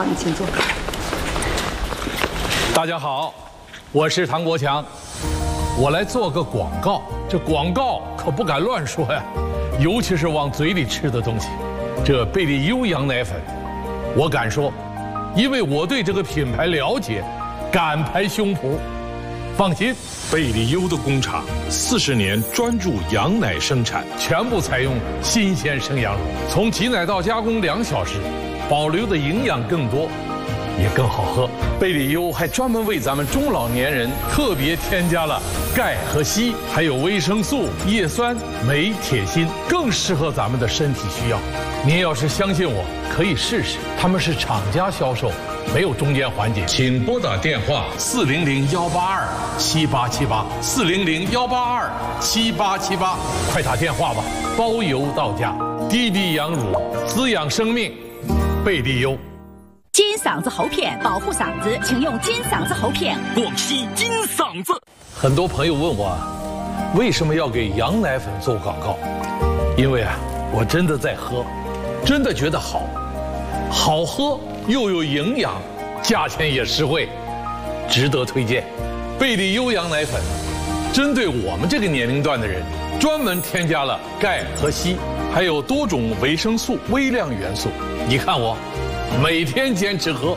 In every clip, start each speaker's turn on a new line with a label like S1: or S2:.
S1: 好，你请坐。
S2: 大家好，我是唐国强，我来做个广告。这广告可不敢乱说呀，尤其是往嘴里吃的东西。这贝利优羊奶粉，我敢说，因为我对这个品牌了解，敢拍胸脯。放心，
S3: 贝利优的工厂40年专注羊奶生产，
S2: 全部采用新鲜生羊乳，从挤奶到加工2小时，保留的营养更多，也更好喝。贝利优还专门为咱们中老年人特别添加了钙和硒，还有维生素、叶酸、镁、铁、锌，更适合咱们的身体需要。您要是相信我，可以试试。他们是厂家销售，没有中间环节。请拨打电话400-182-7878，400-182-7878，快打电话吧，包邮到家。滴滴羊乳滋养生命，贝利优。
S4: 金嗓子喉片保护嗓子，请用金嗓子喉片。
S5: 广西金嗓子。
S2: 很多朋友问我，为什么要给羊奶粉做广告？因为我真的在喝，真的觉得好，好喝又有营养，价钱也实惠，值得推荐。贝利优羊奶粉，针对我们这个年龄段的人，专门添加了钙和硒，还有多种维生素、微量元素。你看我，每天坚持喝。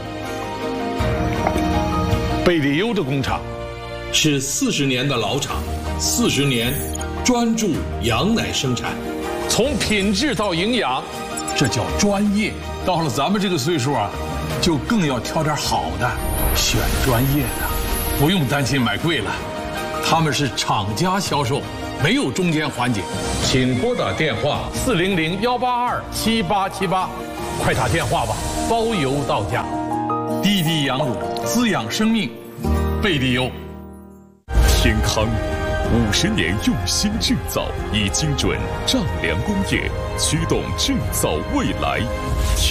S2: 贝利优的工厂是40年的老厂，40年专注羊奶生产，从品质到营养，这叫专业。到了咱们这个岁数就更要挑点好的，选专业的，不用担心买贵了。他们是厂家销售，没有中间环节。请拨打电话400-182-7878，快打电话吧，包邮到家。滴滴羊乳滋养生命，贝利优。
S5: 天康50年用心制造，以精准丈量工业驱动制造未来。